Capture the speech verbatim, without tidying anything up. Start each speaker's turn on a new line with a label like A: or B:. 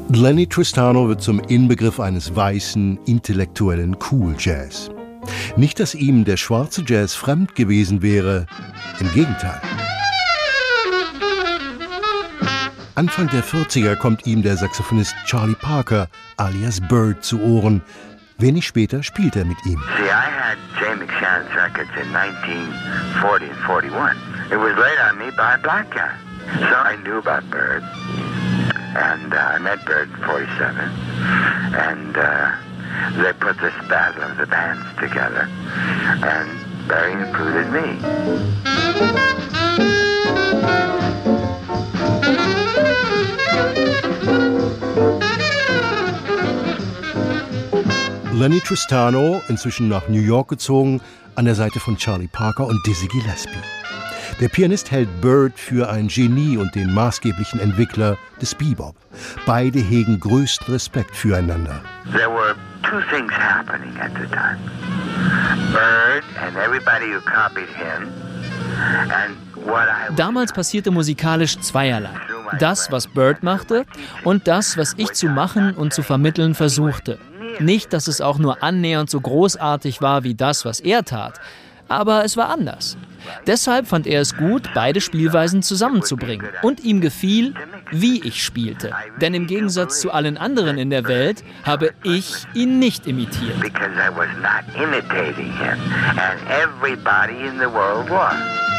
A: Lenny Tristano wird zum Inbegriff eines weißen, intellektuellen Cool Jazz. Nicht, dass ihm der schwarze Jazz fremd gewesen wäre, im Gegenteil. Anfang der vierziger kommt ihm der Saxophonist Charlie Parker alias Bird zu Ohren. Wenig später spielt er mit ihm.
B: See, I had Jay McShannon's records in nineteen forty and forty-one. It was laid on me by a black guy. So I knew about Bird. And uh, I met Bird in forty-seven. And uh, they put this battle of the bands together. And Barry included me.
A: Lenny Tristano, inzwischen nach New York gezogen, an der Seite von Charlie Parker und Dizzy Gillespie. Der Pianist hält Bird für ein Genie und den maßgeblichen Entwickler des Bebop. Beide hegen größten Respekt füreinander.
B: There were two things happening at the time. Bird and everybody who copied him. And what I
C: Damals passierte musikalisch zweierlei. Das, was Bird machte, und das, was ich zu machen und zu vermitteln versuchte. Nicht, dass es auch nur annähernd so großartig war wie das, was er tat, aber es war anders. Deshalb fand er es gut, beide Spielweisen zusammenzubringen. Und ihm gefiel, wie ich spielte. Denn im Gegensatz zu allen anderen in der Welt habe ich ihn nicht imitiert.
B: Because I was not imitating him, and everybody in the world was.